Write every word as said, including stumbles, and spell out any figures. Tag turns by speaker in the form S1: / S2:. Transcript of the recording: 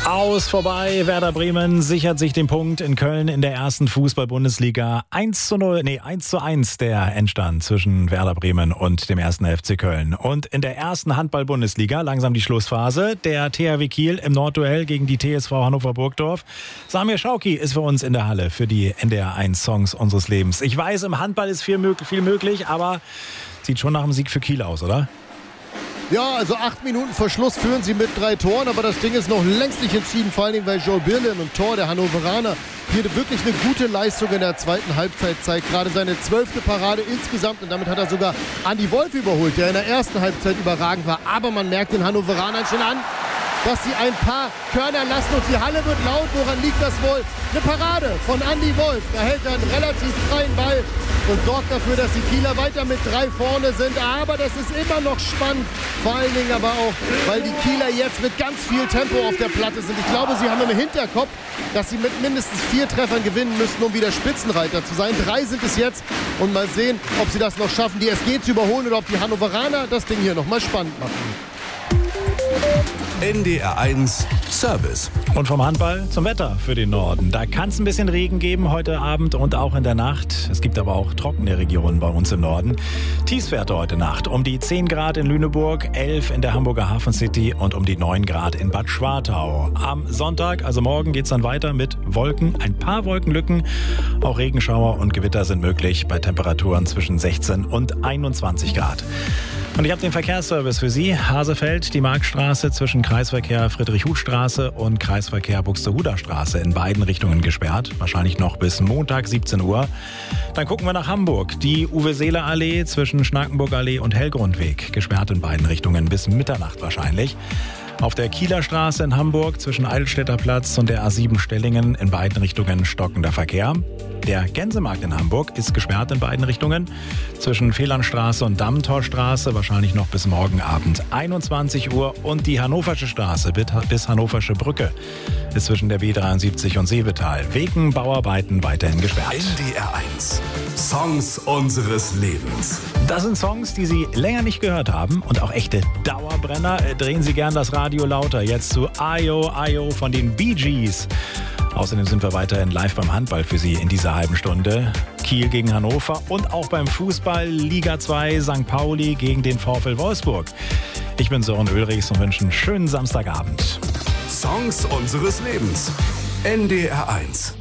S1: Aus vorbei, Werder Bremen sichert sich den Punkt in Köln in der ersten Fußball-Bundesliga. eins zu null, nee, eins zu eins der Endstand zwischen Werder Bremen und dem ersten F C Köln. Und in der ersten Handball-Bundesliga, langsam die Schlussphase, der T H W Kiel im Nordduell gegen die T S V Hannover-Burgdorf. Samir Schauki ist für uns in der Halle für die N D R eins Songs unseres Lebens. Ich weiß, im Handball ist viel möglich, viel möglich, aber sieht schon nach einem Sieg für Kiel aus, oder?
S2: Ja, also acht Minuten vor Schluss führen sie mit drei Toren, aber das Ding ist noch längst nicht entschieden, vor allen Dingen, weil Joe Birlen und Tor, der Hannoveraner, hier wirklich eine gute Leistung in der zweiten Halbzeit zeigt. Gerade seine zwölfte Parade insgesamt und damit hat er sogar Andi Wolf überholt, der in der ersten Halbzeit überragend war. Aber man merkt den Hannoveranern schon an, dass sie ein paar Körner lassen und die Halle wird laut. Woran liegt das wohl? Eine Parade von Andi Wolf. Da hält er einen relativ freien Ball und sorgt dafür, dass die Kieler weiter mit drei vorne sind. Aber das ist immer noch spannend. Vor allen Dingen aber auch, weil die Kieler jetzt mit ganz viel Tempo auf der Platte sind. Ich glaube, sie haben im Hinterkopf, dass sie mit mindestens vier Treffern gewinnen müssten, um wieder Spitzenreiter zu sein. Drei sind es jetzt und mal sehen, ob sie das noch schaffen, die S G zu überholen oder ob die Hannoveraner das Ding hier nochmal spannend machen.
S3: N D R eins Service.
S1: Und vom Handball zum Wetter für den Norden. Da kann es ein bisschen Regen geben heute Abend und auch in der Nacht. Es gibt aber auch trockene Regionen bei uns im Norden. Tiefstwerte heute Nacht um die zehn Grad in Lüneburg, elf in der Hamburger Hafen City und um die neun Grad in Bad Schwartau. Am Sonntag, also morgen, geht es dann weiter mit Wolken, ein paar Wolkenlücken. Auch Regenschauer und Gewitter sind möglich bei Temperaturen zwischen sechzehn und einundzwanzig Grad. Und ich habe den Verkehrsservice für Sie. Hasefeld, die Marktstraße zwischen Kreisverkehr Friedrich-Huth-Straße und Kreisverkehr Buxtehuder-Straße in beiden Richtungen gesperrt. Wahrscheinlich noch bis Montag siebzehn Uhr. Dann gucken wir nach Hamburg. Die Uwe-Seeler-Allee zwischen Schnakenburg-Allee und Hellgrundweg. Gesperrt in beiden Richtungen bis Mitternacht wahrscheinlich. Auf der Kieler Straße in Hamburg zwischen Eidelstädter Platz und der A sieben Stellingen in beiden Richtungen stockender Verkehr. Der Gänsemarkt in Hamburg ist gesperrt in beiden Richtungen. Zwischen Fehlernstraße und Dammtorstraße wahrscheinlich noch bis morgen Abend einundzwanzig Uhr. Und die Hannoversche Straße bis Hannoversche Brücke ist zwischen der B dreiundsiebzig und Seevetal wegen Bauarbeiten weiterhin gesperrt.
S3: N D R eins Songs unseres Lebens.
S1: Das sind Songs, die Sie länger nicht gehört haben und auch echte Dauerbrenner. Drehen Sie gern das Radio lauter. Jetzt zu Ayo Ayo von den Bee Gees. Außerdem sind wir weiterhin live beim Handball für Sie in dieser halben Stunde. Kiel gegen Hannover und auch beim Fußball Liga zwei Sankt Pauli gegen den VfL Wolfsburg. Ich bin Sören Ulrichs und wünsche einen schönen Samstagabend.
S3: Songs unseres Lebens. N D R eins.